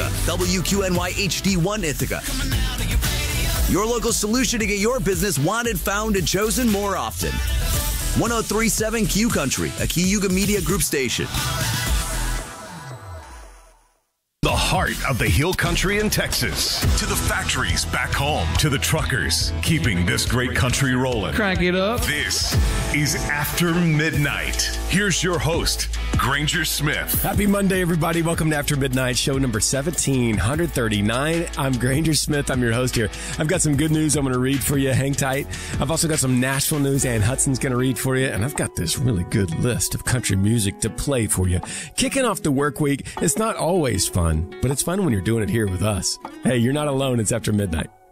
Ithaca. WQNY HD1 Ithaca. Your local solution to get your business wanted, found, and chosen more often. 103.7 Q Country, a Cayuga Media Group station. The heart of the Hill Country in Texas. To the factories back home. To the truckers keeping this great country rolling. Crank it up. This is After Midnight. Here's your host, Granger Smith. Happy Monday, everybody. Welcome to After Midnight, show number 1739. I'm Granger Smith. I'm your host here. I've got some good news I'm going to read for you. Hang tight. I've also got some Nashville news Ann Hudson's going to read for you. And I've got this really good list of country music to play for you. Kicking off the work week, it's not always fun, but it's fun when you're doing it here with us. Hey, you're not alone. It's After Midnight.